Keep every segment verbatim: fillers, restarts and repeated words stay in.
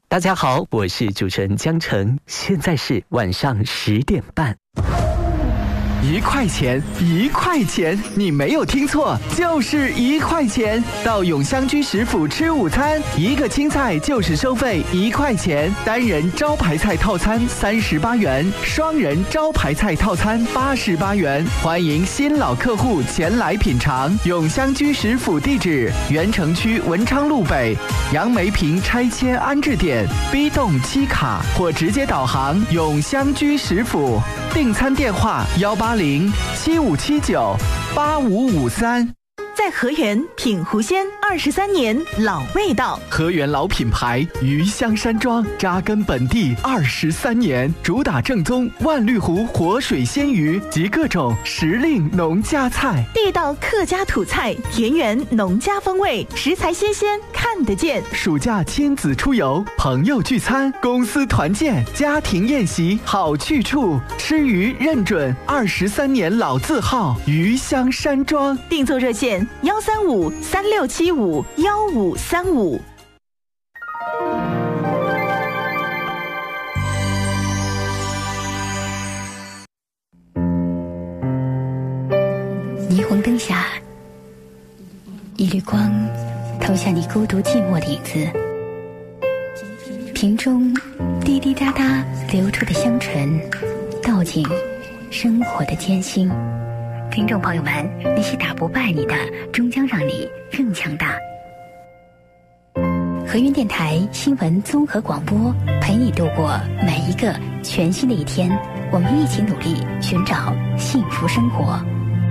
大家好，我是主持人江澄，现在是晚上十点半。 一块钱，一块钱，你没有听错，就是一块钱。到永香居食府吃午餐，一个青菜就是收费一块钱。单人招牌菜套餐三十八元，双人招牌菜套餐八十八元。欢迎新老客户前来品尝。永香居食府地址：原城区文昌路北杨梅坪拆迁安置点 B 栋七卡，或直接导航永香居食府。订餐电话：幺八零七五七九八五五三。 在河源品湖鲜二十三年老味道， 河源老品牌鱼香山庄扎根本地二十三年，主打正宗万绿湖活水鲜鱼及各种时令农家菜， 地道客家土菜，田园农家风味，食材新鲜看得见。 暑假亲子出游、朋友聚餐、公司团建、家庭宴席好去处，吃鱼认准二十三年老字号鱼香山庄。 订座热线幺三五三六七五幺五三五。 霓虹灯下，一缕光投向你孤独寂寞的影子，瓶中滴滴答答流出的香醇，道尽生活的艰辛。听众朋友们，那些打不败你的，终将让你更强大。河源电台新闻综合广播，陪你度过每一个全新的一天。我们一起努力，寻找幸福生活。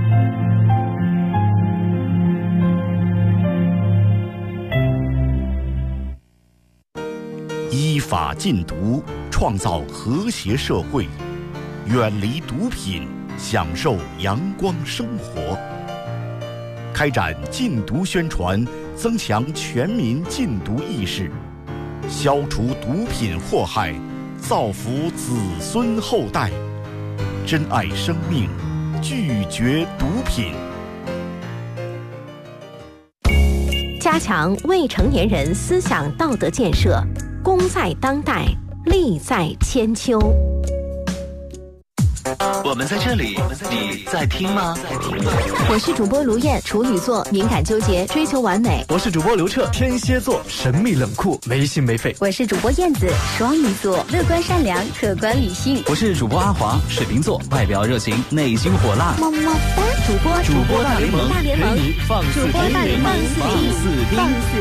依法禁毒，创造和谐社会，远离毒品，享受阳光生活。开展禁毒宣传，增强全民禁毒意识，消除毒品祸害，造福子孙后代。珍爱生命，拒绝毒品。 加强未成年人思想道德建设，功在当代，利在千秋。 我们在这里，你在听吗？ 我是主播卢燕，处女座，敏感纠结，追求完美。 我是主播刘彻，天蝎座，神秘冷酷，没心没肺。 我是主播燕子，双鱼座，乐观善良，客观理性。 我是主播阿华，水瓶座，外表热情，内心火辣。 么么哒，主播主播大联盟， 大联盟， 陪你放肆主播大联盟，放肆